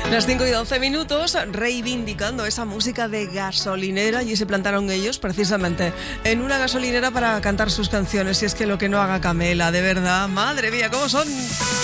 Las 5:12, reivindicando esa música de gasolinera, y se plantaron ellos precisamente en una gasolinera para cantar sus canciones. Y es que lo que no haga Camela, de verdad, madre mía, ¿cómo son?